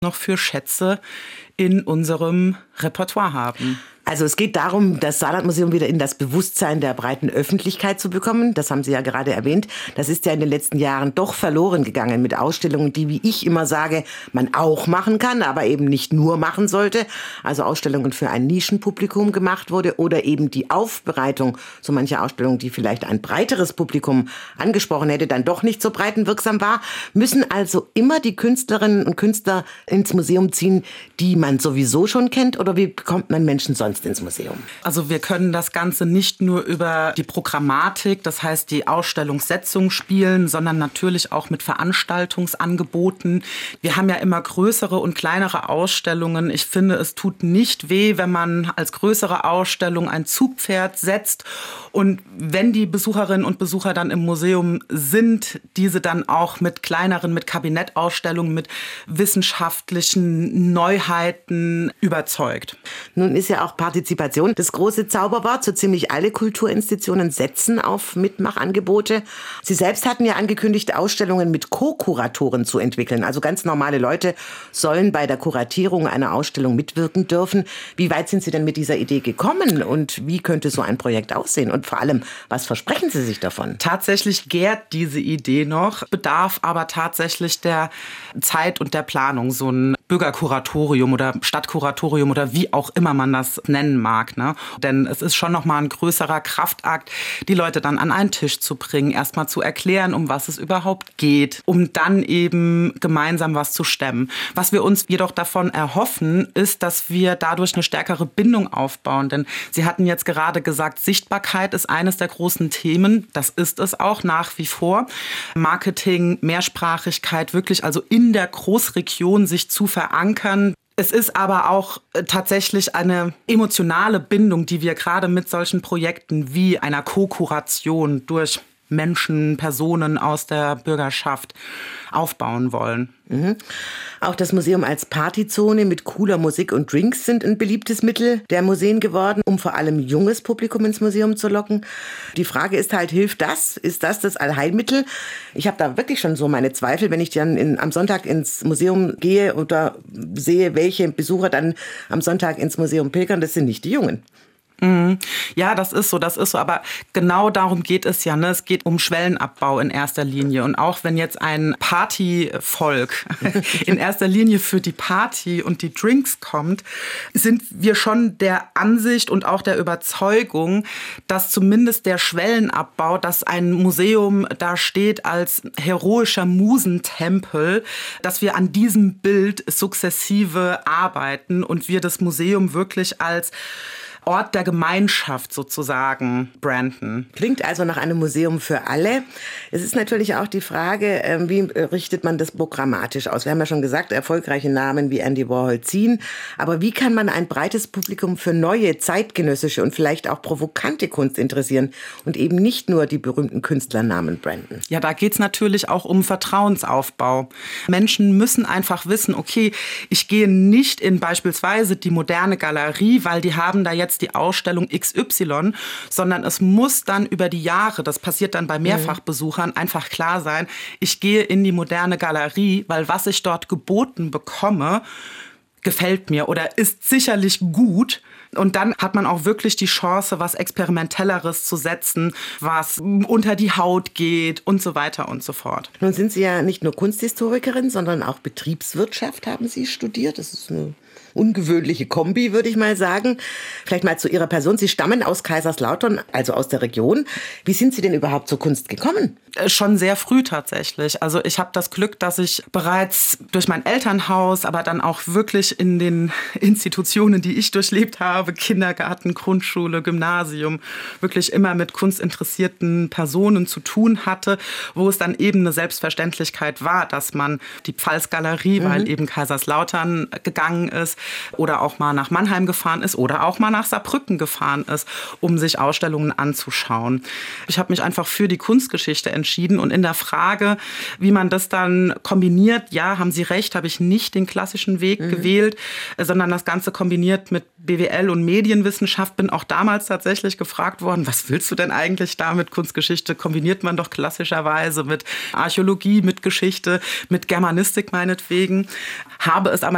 noch für Schätze in unserem Repertoire haben. Also es geht darum, das Saarlandmuseum wieder in das Bewusstsein der breiten Öffentlichkeit zu bekommen. Das haben Sie ja gerade erwähnt. Das ist ja in den letzten Jahren doch verloren gegangen mit Ausstellungen, die, wie ich immer sage, man auch machen kann, aber eben nicht nur machen sollte. Also Ausstellungen für ein Nischenpublikum gemacht wurde oder eben die Aufbereitung so mancher Ausstellungen, die vielleicht ein breiteres Publikum angesprochen hätte, dann doch nicht so breitenwirksam war. Müssen also immer die Künstlerinnen und Künstler ins Museum ziehen, die man sowieso schon kennt, oder wie bekommt man Menschen sonst ins Museum? Also wir können das Ganze nicht nur über die Programmatik, das heißt die Ausstellungssetzung spielen, sondern natürlich auch mit Veranstaltungsangeboten. Wir haben ja immer größere und kleinere Ausstellungen. Ich finde, es tut nicht weh, wenn man als größere Ausstellung ein Zugpferd setzt und wenn die Besucherinnen und Besucher dann im Museum sind, diese dann auch mit kleineren, mit Kabinettausstellungen, mit wissenschaftlichen Neuheiten überzeugt. Nun ist ja auch Partizipation das große Zauberwort. So ziemlich alle Kulturinstitutionen setzen auf Mitmachangebote. Sie selbst hatten ja angekündigt, Ausstellungen mit Co-Kuratoren zu entwickeln. Also ganz normale Leute sollen bei der Kuratierung einer Ausstellung mitwirken dürfen. Wie weit sind Sie denn mit dieser Idee gekommen und wie könnte so ein Projekt aussehen? Und vor allem, was versprechen Sie sich davon? Tatsächlich gärt diese Idee noch, bedarf aber tatsächlich der Zeit und der Planung. So ein Bürgerkuratorium oder Stadtkuratorium oder wie auch immer man das nennen mag. Ne? Denn es ist schon nochmal ein größerer Kraftakt, die Leute dann an einen Tisch zu bringen, erstmal zu erklären, um was es überhaupt geht, um dann eben gemeinsam was zu stemmen. Was wir uns jedoch davon erhoffen, ist, dass wir dadurch eine stärkere Bindung aufbauen. Denn Sie hatten jetzt gerade gesagt, Sichtbarkeit ist eines der großen Themen. Das ist es auch nach wie vor. Marketing, Mehrsprachigkeit, wirklich also in der Großregion sich zu verankern. Es ist aber auch tatsächlich eine emotionale Bindung, die wir gerade mit solchen Projekten wie einer Co-Kuration durch Menschen, Personen aus der Bürgerschaft aufbauen wollen. Mhm. Auch das Museum als Partyzone mit cooler Musik und Drinks sind ein beliebtes Mittel der Museen geworden, um vor allem junges Publikum ins Museum zu locken. Die Frage ist halt, hilft das? Ist das Allheilmittel? Ich habe da wirklich schon so meine Zweifel, wenn ich dann am Sonntag ins Museum gehe oder sehe, welche Besucher dann am Sonntag ins Museum pilgern. Das sind nicht die Jungen. Ja, das ist so. Aber genau darum geht es ja. Ne? Es geht um Schwellenabbau in erster Linie. Und auch wenn jetzt ein Partyvolk in erster Linie für die Party und die Drinks kommt, sind wir schon der Ansicht und auch der Überzeugung, dass zumindest der Schwellenabbau, dass ein Museum da steht als heroischer Musentempel, dass wir an diesem Bild sukzessive arbeiten und wir das Museum wirklich als Ort der Gemeinschaft sozusagen branden. Klingt also nach einem Museum für alle. Es ist natürlich auch die Frage, wie richtet man das programmatisch aus? Wir haben ja schon gesagt, erfolgreiche Namen wie Andy Warhol ziehen. Aber wie kann man ein breites Publikum für neue, zeitgenössische und vielleicht auch provokante Kunst interessieren und eben nicht nur die berühmten Künstlernamen branden? Ja, da geht's natürlich auch um Vertrauensaufbau. Menschen müssen einfach wissen, okay, ich gehe nicht in beispielsweise die Moderne Galerie, weil die haben da jetzt die Ausstellung XY, sondern es muss dann über die Jahre, das passiert dann bei Mehrfachbesuchern, einfach klar sein, ich gehe in die Moderne Galerie, weil was ich dort geboten bekomme, gefällt mir oder ist sicherlich gut. Und dann hat man auch wirklich die Chance, was Experimentelleres zu setzen, was unter die Haut geht und so weiter und so fort. Nun sind Sie ja nicht nur Kunsthistorikerin, sondern auch Betriebswirtschaft haben Sie studiert. Das ist eine ungewöhnliche Kombi, würde ich mal sagen. Vielleicht mal zu Ihrer Person. Sie stammen aus Kaiserslautern, also aus der Region. Wie sind Sie denn überhaupt zur Kunst gekommen? Schon sehr früh tatsächlich. Also ich habe das Glück, dass ich bereits durch mein Elternhaus, aber dann auch wirklich in den Institutionen, die ich durchlebt habe, Kindergarten, Grundschule, Gymnasium, wirklich immer mit kunstinteressierten Personen zu tun hatte, wo es dann eben eine Selbstverständlichkeit war, dass man die Pfalzgalerie, weil eben Kaiserslautern gegangen ist, oder auch mal nach Mannheim gefahren ist oder auch mal nach Saarbrücken gefahren ist, um sich Ausstellungen anzuschauen. Ich habe mich einfach für die Kunstgeschichte entschieden und in der Frage, wie man das dann kombiniert, ja, haben Sie recht, habe ich nicht den klassischen Weg gewählt, sondern das Ganze kombiniert mit BWL und Medienwissenschaft. Bin auch damals tatsächlich gefragt worden, was willst du denn eigentlich da mit Kunstgeschichte? Kombiniert man doch klassischerweise mit Archäologie, mit Geschichte, mit Germanistik meinetwegen. Habe es aber